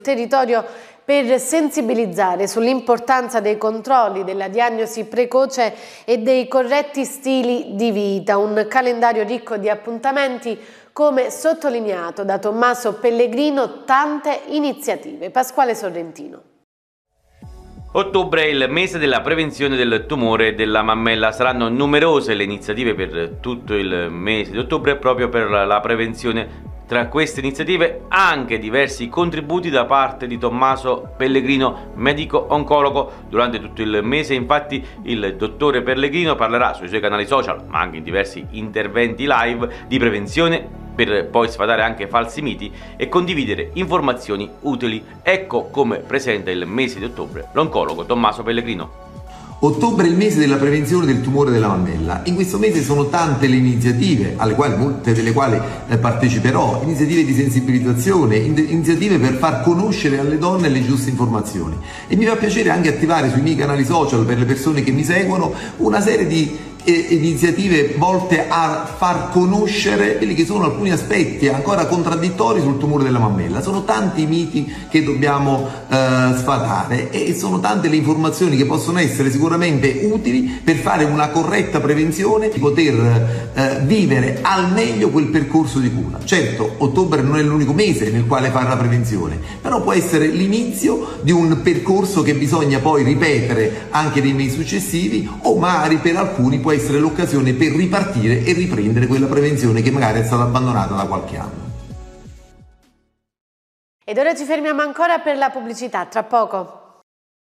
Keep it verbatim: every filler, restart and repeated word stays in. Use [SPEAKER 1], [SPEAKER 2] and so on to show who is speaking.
[SPEAKER 1] territorio per sensibilizzare sull'importanza dei controlli, della diagnosi precoce e dei corretti stili di vita, un calendario ricco di appuntamenti, come sottolineato da Tommaso Pellegrino, tante iniziative. Pasquale Sorrentino.
[SPEAKER 2] Ottobre è il mese della prevenzione del tumore della mammella. Saranno numerose le iniziative per tutto il mese di ottobre proprio per la prevenzione. Tra queste iniziative anche diversi contributi da parte di Tommaso Pellegrino, medico oncologo. Durante tutto il mese infatti il dottore Pellegrino parlerà sui suoi canali social, ma anche in diversi interventi live, di prevenzione, per poi sfatare anche falsi miti e condividere informazioni utili. Ecco come presenta il mese di ottobre l'oncologo Tommaso Pellegrino.
[SPEAKER 3] Ottobre è il mese della prevenzione del tumore della mammella. In questo mese sono tante le iniziative, alle quali, molte delle quali eh, parteciperò, iniziative di sensibilizzazione, in iniziative per far conoscere alle donne le giuste informazioni. E mi fa piacere anche attivare sui miei canali social, per le persone che mi seguono, una serie di eh, iniziative volte a far conoscere quelli che sono alcuni aspetti ancora contraddittori sul tumore della mammella. Sono tanti i miti che dobbiamo eh, sfatare e sono tante le informazioni che possono essere sicuramente utili per fare una corretta prevenzione, di poter eh, vivere al meglio quel percorso di cura. Certo, ottobre non è l'unico mese nel quale fare la prevenzione, però può essere l'inizio di un percorso che bisogna poi ripetere anche nei mesi successivi, o magari per alcuni può essere l'occasione per ripartire e riprendere quella prevenzione che magari è stata abbandonata da qualche anno.
[SPEAKER 1] Ed ora ci fermiamo ancora per la pubblicità, tra poco.